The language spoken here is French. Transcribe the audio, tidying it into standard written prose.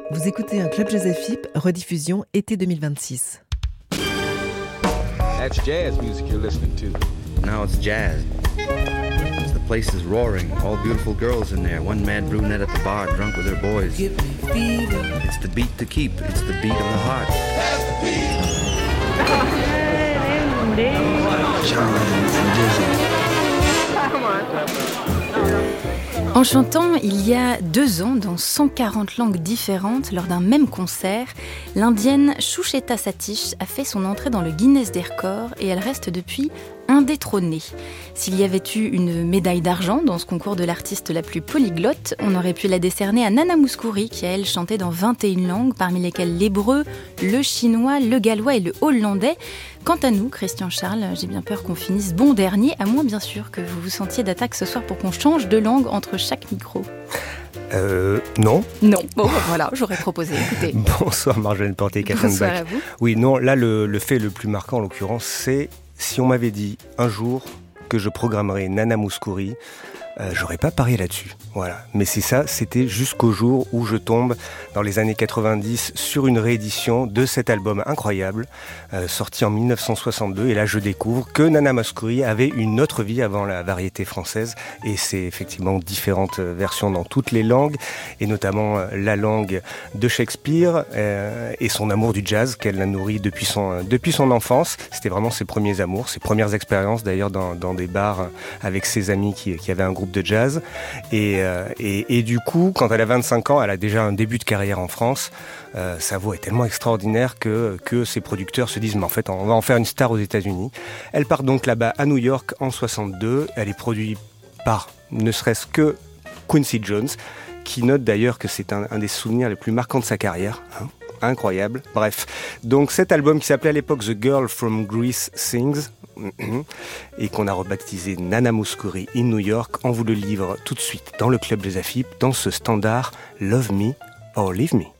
Vous écoutez un Club Jazz FIP, rediffusion été 2026. That's jazz music you're listening to. Now it's jazz. The place is roaring. All beautiful girls in there. One mad brunette at the bar, drunk with her boys. It's the beat to keep. It's the beat of the heart. En chantant il y a 2 ans dans 140 langues différentes lors d'un même concert, l'indienne Shucheta Satish a fait son entrée dans le Guinness des records et elle reste depuis indétrônée. S'il y avait eu une médaille d'argent dans ce concours de l'artiste la plus polyglotte, on aurait pu la décerner à Nana Mouskouri qui a elle chanté dans 21 langues, parmi lesquelles l'hébreu, le chinois, le gallois et le hollandais. Quant à nous, Christian Charles, j'ai bien peur qu'on finisse bon dernier, à moins bien sûr que vous vous sentiez d'attaque ce soir pour qu'on change de langue entre chaque micro. Non. Non, bon voilà, j'aurais proposé, écoutez. Bonsoir Marjolaine Porté et Catherine Bonsoir Bach. à vous. Oui, non, là le fait le plus marquant en l'occurrence, c'est si on m'avait dit un jour que je programmerais Nana Mouskouri, j'aurais pas parié là-dessus. Voilà. Mais c'est ça, c'était jusqu'au jour où je tombe dans les années 90 sur une réédition de cet album incroyable, sorti en 1962. Et là, je découvre que Nana Mouskouri avait une autre vie avant la variété française. Et c'est effectivement différentes versions dans toutes les langues, et notamment la langue de Shakespeare et son amour du jazz qu'elle a nourri depuis son enfance. C'était vraiment ses premiers amours, ses premières expériences d'ailleurs dans des bars avec ses amis qui avaient un groupe de jazz et du coup quand elle a 25 ans elle a déjà un début de carrière en France. Sa voix est tellement extraordinaire que ses producteurs se disent mais en fait on va en faire une star aux États-Unis. Elle part donc là-bas à New York en 62. Elle est produite par ne serait-ce que Quincy Jones qui note d'ailleurs que c'est un des souvenirs les plus marquants de sa carrière, hein. Incroyable. Bref, donc cet album qui s'appelait à l'époque The Girl from Greece Sings et qu'on a rebaptisé Nana Mouskouri in New York, on vous le livre tout de suite dans le Club des Afip, dans ce standard Love Me or Leave Me.